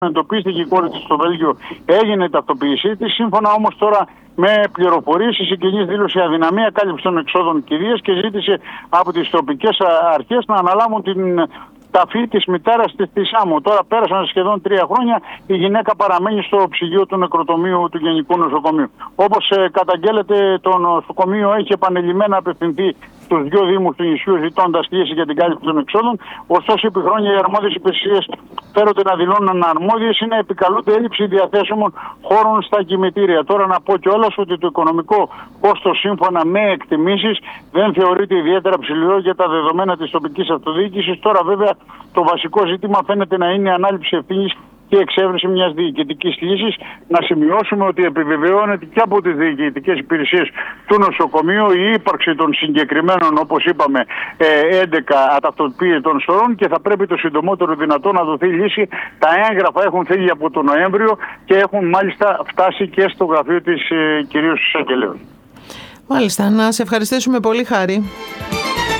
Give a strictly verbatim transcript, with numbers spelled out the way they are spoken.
Εντοπίστηκε η κόρη της στο Βέλγιο, έγινε η ταυτοποίησή της. Σύμφωνα όμως τώρα με πληροφορίες, η συγγενής δήλωσε αδυναμία κάλυψη των εξόδων κηδείας και ζήτησε από τις τοπικές αρχές να αναλάβουν την ταφή της μητέρας της στη Σάμο. Τώρα πέρασαν σχεδόν τρία χρόνια, η γυναίκα παραμένει στο ψυγείο του νεκροτομείου του Γενικού Νοσοκομείου. Όπως ε, καταγγέλλεται, το νοσοκομείο έχει επανειλημμένα απευθυνθεί στους δύο δήμους του νησιού ζητώντας λύση για την κάλυψη των εξόδων. Ωστόσο, επί χρόνια οι αρμόδιες υπηρεσίες φέρονται να δηλώνουν αρμόδιες ή να επικαλούνται έλλειψη διαθέσιμων χώρων στα κημητήρια. Τώρα να πω κιόλας ότι το οικονομικό κόστος σύμφωνα με εκτιμήσεις δεν θεωρείται ιδιαίτερα ψηλό για τα δεδομένα της τοπικής αυτοδιοίκησης. Τώρα βέβαια το βασικό ζήτημα φαίνεται να είναι η ανάληψη ευθύνης και εξέβρεση μιας διοικητικής λύσης. Να σημειώσουμε ότι επιβεβαιώνεται και από τις διοικητικές υπηρεσίες του νοσοκομείου η ύπαρξη των συγκεκριμένων, όπως είπαμε, έντεκα αταυτοποιητών σωρών και θα πρέπει το συντομότερο δυνατό να δοθεί λύση. Τα έγγραφα έχουν φύγει από τον Νοέμβριο και έχουν μάλιστα φτάσει και στο γραφείο της κυρίως Εισαγγελέως. Μάλιστα, να σε ευχαριστήσουμε πολύ, Χάρη.